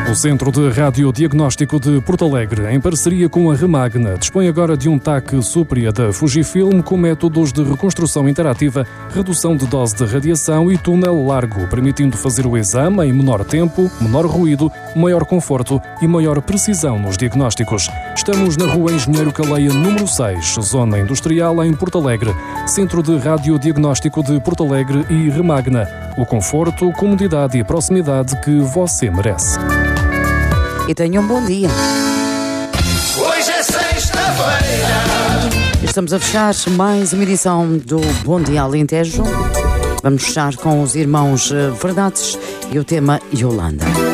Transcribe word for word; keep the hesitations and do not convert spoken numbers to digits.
O Centro de Radiodiagnóstico de Porto Alegre, em parceria com a Remagna, dispõe agora de um T A C Supria da Fujifilm com métodos de reconstrução interativa, redução de dose de radiação e túnel largo, permitindo fazer o exame em menor tempo, menor ruído, maior conforto e maior precisão nos diagnósticos. Estamos na Rua Engenheiro Caleia, número seis, Zona Industrial, em Porto Alegre. Centro de Radiodiagnóstico de Porto Alegre e Remagna. O conforto, comodidade e proximidade que você merece. E tenham um bom dia. Hoje é sexta-feira. Estamos a fechar mais uma edição do Bom Dia Alentejo. Vamos fechar com os irmãos Verdades e o tema Yolanda.